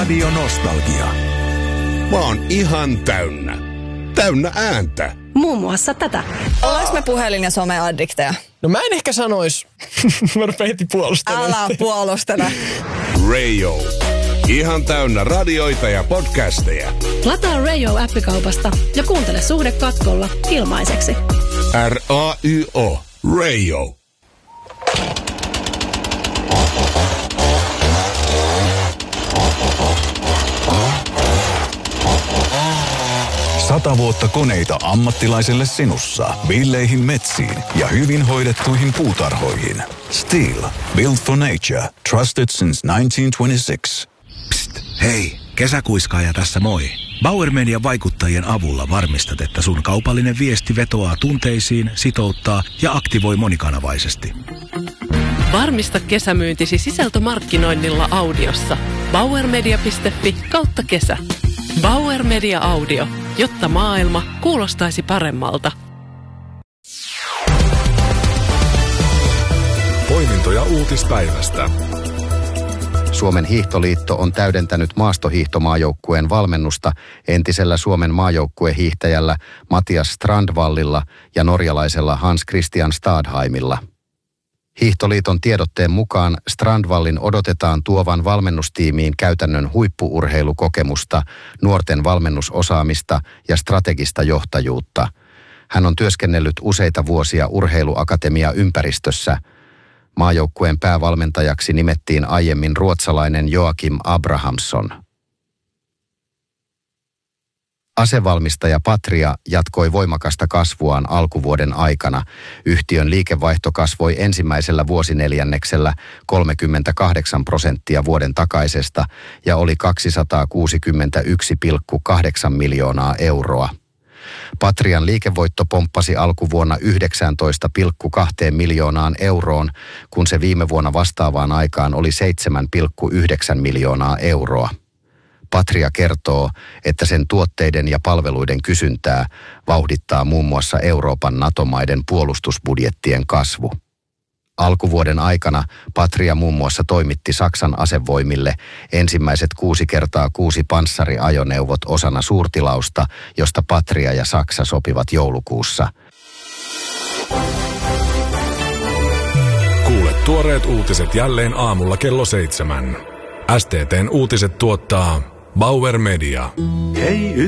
Radio Nostalgia. Mä oon ihan täynnä. Täynnä ääntä. Muun muassa tätä. Ollaanko me puhelin- ja someaddikteja? No mä en ehkä sanois. Mä rupean heti puolustelemaan. Älä puolustele. Radio. Ihan täynnä radioita ja podcasteja. Lataa Radio-appikaupasta ja kuuntele Suhde katkolla ilmaiseksi. R-A-Y-O. Radio. Sata vuotta koneita ammattilaiselle sinussa, villeihin metsiin ja hyvin hoidettuihin puutarhoihin. Steel. Built for nature. Trusted since 1926. Psst, hei, kesäkuiskaaja tässä moi. Bauer Median vaikuttajien avulla varmistat, että sun kaupallinen viesti vetoaa tunteisiin, sitouttaa ja aktivoi monikanavaisesti. Varmista kesämyyntisi sisältömarkkinoinnilla audiossa. bauermedia.fi/kesä. Bauer Media Audio, jotta maailma kuulostaisi paremmalta. Poimintoja uutispäivästä. Suomen hiihtoliitto on täydentänyt maastohiihtomaajoukkueen valmennusta entisellä Suomen maajoukkuehiihtäjällä Matias Strandvallilla ja norjalaisella Hans Christian Stadheimilla. Hiihtoliiton tiedotteen mukaan Strandvallin odotetaan tuovan valmennustiimiin käytännön huippu-urheilukokemusta, nuorten valmennusosaamista ja strategista johtajuutta. Hän on työskennellyt useita vuosia urheiluakatemia-ympäristössä. Maajoukkueen päävalmentajaksi nimettiin aiemmin ruotsalainen Joakim Abrahamsson. Asevalmistaja Patria jatkoi voimakasta kasvuaan alkuvuoden aikana. Yhtiön liikevaihto kasvoi ensimmäisellä vuosineljänneksellä 38% vuoden takaisesta ja oli 261,8 miljoonaa euroa. Patrian liikevoitto pomppasi alkuvuonna 19,2 miljoonaan euroon, kun se viime vuonna vastaavaan aikaan oli 7,9 miljoonaa euroa. Patria kertoo, että sen tuotteiden ja palveluiden kysyntää vauhdittaa muun muassa Euroopan NATO-maiden puolustusbudjettien kasvu. Alkuvuoden aikana Patria muun muassa toimitti Saksan asevoimille ensimmäiset 6x6 panssariajoneuvot osana suurtilausta, josta Patria ja Saksa sopivat joulukuussa. Kuule tuoreet uutiset jälleen aamulla kello 7. STT:n uutiset tuottaa Bauer Media. Hei